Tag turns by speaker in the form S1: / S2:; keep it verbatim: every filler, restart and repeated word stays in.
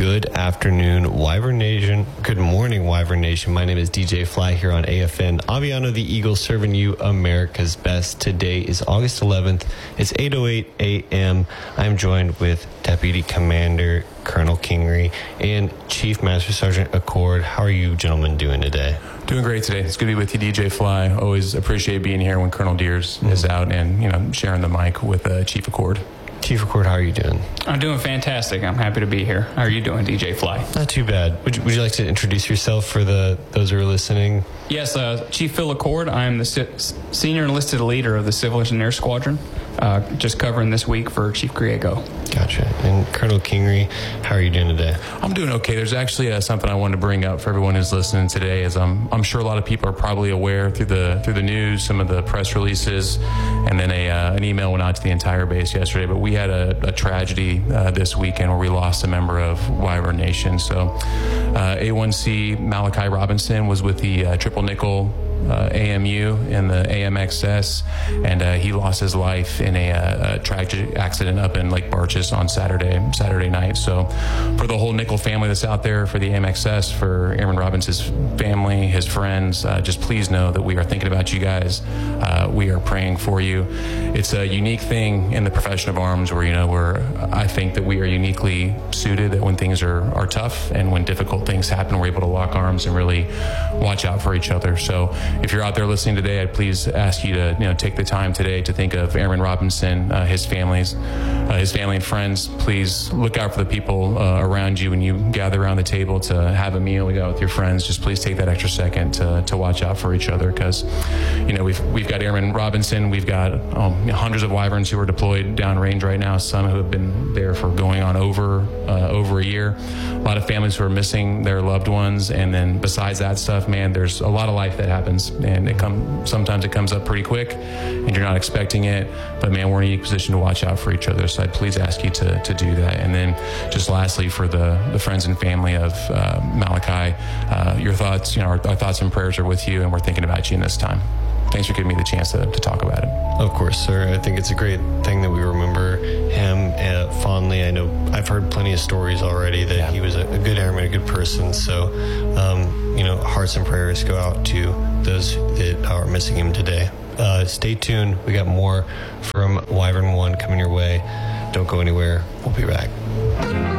S1: Good afternoon, Wyvern Nation. Good morning, Wyvern Nation. My name is D J Fly here on A F N. Aviano the Eagle serving you America's best. Today is August eleventh. It's eight oh eight a.m. I'm joined with Deputy Commander Colonel Kingery and Chief Master Sergeant Accord. How are you gentlemen doing today?
S2: Doing great today. It's good to be with you, D J Fly. Always appreciate being here when Colonel Deers mm-hmm. is out and, you know, sharing the mic with uh, Chief Accord.
S1: Chief Accord, how are you doing?
S3: I'm doing fantastic. I'm happy to be here. How are you doing, D J Fly?
S1: Not too bad. Would you, would you like to introduce yourself for the those who are listening?
S3: Yes, uh, Chief Phil Accord. I'm the si- senior enlisted leader of the Civil Engineer Squadron, uh, just covering this week for Chief Griego.
S1: Gotcha. And Colonel Kingery, how are you doing today?
S2: I'm doing okay. There's actually uh, something I wanted to bring up for everyone who's listening today. Is I'm I'm sure a lot of people are probably aware through the through the news, some of the press releases, and then a uh, an email went out to the entire base yesterday. But we had a, a tragedy uh, this weekend where we lost a member of Wyvern Nation. So uh, A one C Malachi Robinson was with the uh, Triple Nickel Uh, A M U in the A M X S, and uh, he lost his life in a, uh, a tragic accident up in Lake Barches on Saturday Saturday night. So for the whole Nickel family that's out there, for the A M X S, for Airman Robinson's family, his friends, uh, just please know that we are thinking about you guys. Uh, we are praying for you. It's a unique thing in the profession of arms where, you know, we're, I think that we are uniquely suited that when things are, are tough and when difficult things happen, we're able to lock arms and really watch out for each other. So if you're out there listening today, I'd please ask you to, you know, take the time today to think of Airman Robinson, uh, his families, uh, his family and friends. Please look out for the people uh, around you when you gather around the table to have a meal, go out with your friends. Just please take that extra second to, to watch out for each other, because, you know, we've we've got Airman Robinson, we've got um, hundreds of Wyverns who are deployed downrange right now, some who have been there for going on over uh, over a year. A lot of families who are missing their loved ones, and then besides that stuff, man, there's a lot of life that happens. And it come sometimes it comes up pretty quick and you're not expecting it, but man, we're in a unique position to watch out for each other. So I'd please ask you to, to do that. And then just lastly, for the, the friends and family of uh, Malachi, uh, your thoughts, you know, our, our thoughts and prayers are with you, and we're thinking about you in this time. Thanks for giving me the chance to, to talk about it.
S1: Of course, sir. I think it's a great thing that we remember him uh, fondly. I know I've heard plenty of stories already that yeah. he was a, a good airman, a good person. So, um, you know, hearts and prayers go out to those that are missing him today. Uh, stay tuned. We got more from Wyvern One coming your way. Don't go anywhere. We'll be back.